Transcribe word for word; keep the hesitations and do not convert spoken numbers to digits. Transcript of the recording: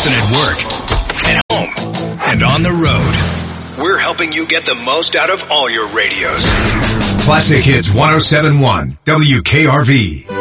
Listen at work, at home, and on the road. We're helping you get the most out of all your radios. Classic Hits one oh seven point one, W K R V.